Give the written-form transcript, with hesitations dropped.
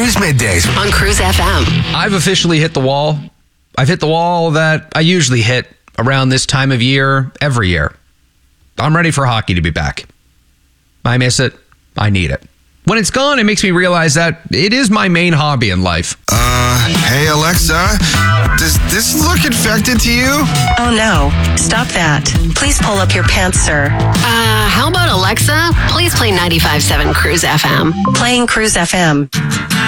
Cruise Middays on Cruise FM. I've officially hit the wall. I've hit the wall that I usually hit around this time of year every year. I'm ready for hockey to be back. I miss it. I need it. When it's gone, it makes me realize that it is my main hobby in life. Hey Alexa, does this look infected to you? Oh no, stop that. Please pull up your pants, sir. How about Alexa? Please play 95.7 Cruise FM. Playing Cruise FM.